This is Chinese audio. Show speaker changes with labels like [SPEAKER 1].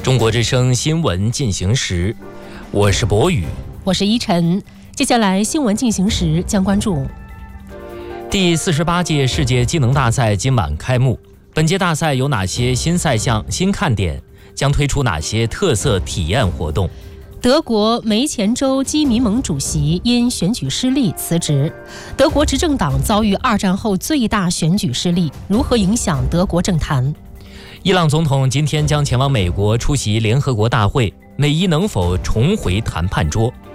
[SPEAKER 1] 中国之声新闻进行时，我是博宇，
[SPEAKER 2] 我是依晨。接下来新闻进行时将关注
[SPEAKER 1] 第48届世界技能大赛今晚开幕。本届大赛有哪些新赛项、新看点？将推出哪些特色体验活动？
[SPEAKER 2] 德国梅前州基民盟主席因选举失利辞职。德国执政党遭遇2战后最大选举失利，如何影响德国政坛？
[SPEAKER 1] 伊朗总统今天将前往美国出席联合国大会，美伊能否重回谈判桌？